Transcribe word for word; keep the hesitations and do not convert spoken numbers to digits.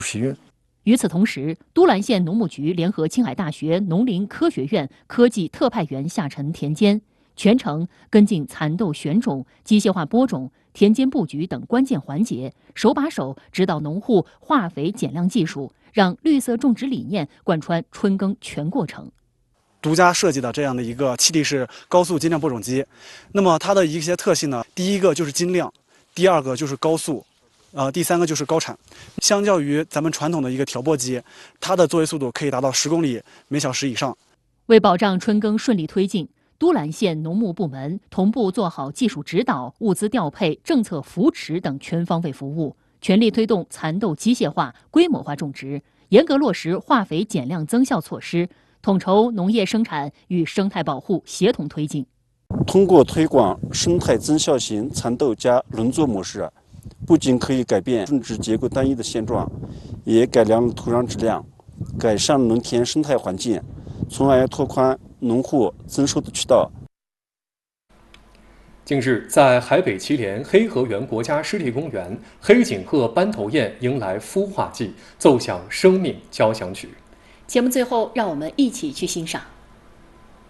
喜悦。 与此同时，都兰县农牧局联合青海大学农林科学院科技特派员下沉田间，全程跟进蚕豆选种、机械化播种、田间布局等关键环节，手把手指导农户化肥减量技术，让绿色种植理念贯穿春耕全过程。 独家设计的这样的一个气力式高速精酿播种机，那么它的一些特性呢，第一个就是精量，第二个就是高速。呃，第三个就是高产，相较于咱们传统的一个调播机，它的作业速度可以达到十公里每小时以上。 为保障春耕顺利推进，都兰县农牧部门同步做好技术指导、物资调配、政策扶持等全方位服务，全力推动蚕豆机械化、规模化种植，严格落实化肥减量增效措施，统筹农业生产与生态保护协同推进。 通过推广生态增效型蚕豆加轮作模式，不仅可以改变种植结构单一的现状，也改良了土壤质量，改善农田生态环境，从而拓宽农户增收的渠道。 近日，在海北祁连黑河源国家湿地公园，黑颈鹤斑头雁迎来孵化季，奏响生命交响曲。 节目最后，让我们一起去欣赏。